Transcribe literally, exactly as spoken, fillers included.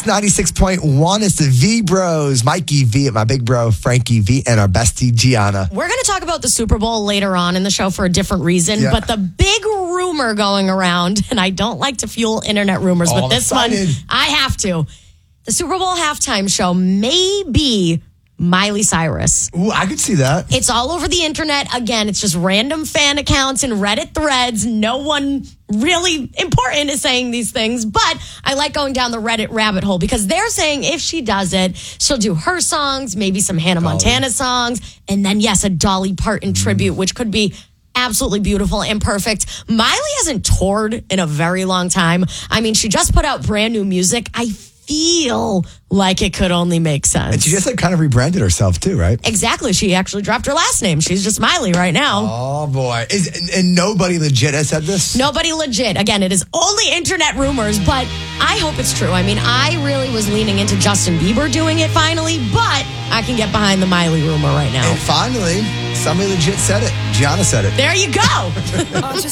Kiss ninety-six point one. It's the V Bros. Mikey V, my big bro, Frankie V, and our bestie, Gianna. We're going to talk about the Super Bowl later on in the show for a different reason, Yeah. but the big rumor going around, and I don't like to fuel internet rumors, Oh, but I'm this excited. one, I have to. The Super Bowl halftime show may be Miley Cyrus. Ooh, I could see that. It's all over the internet. Again, it's just random fan accounts and Reddit threads. No one really important is saying these things, but I like going down the Reddit rabbit hole because they're saying if she does it, she'll do her songs, maybe some Hannah Montana songs, and then, yes, a Dolly Parton tribute, which could be absolutely beautiful and perfect. Miley hasn't toured in a very long time. I mean, she just put out brand new music. I feel like it could only make sense. And she just like kind of rebranded herself too, right? Exactly. She actually dropped her last name. She's just Miley right now. Oh, boy. Is, and, and nobody legit has said this? Nobody legit. Again, it is only internet rumors, but I hope it's true. I mean, I really was leaning into Justin Bieber doing it finally, but I can get behind the Miley rumor right now. And finally, somebody legit said it. Gianna said it. There you go.